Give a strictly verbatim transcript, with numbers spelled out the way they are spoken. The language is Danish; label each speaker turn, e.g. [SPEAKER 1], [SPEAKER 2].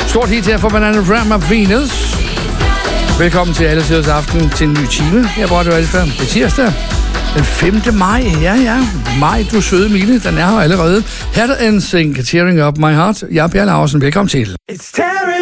[SPEAKER 1] Stort hit her for Banana Ram of Venus. Velkommen til Alle Tiders Aften til en ny time. Jeg bruger det Alfa. Det er tirsdag. Den femte maj. Ja, ja. Maj, du søde mine. Den er her allerede. Her er der en sing, Tearing Up My Heart. Jeg er Bjerg Larsen. Velkommen til.
[SPEAKER 2] It's tearing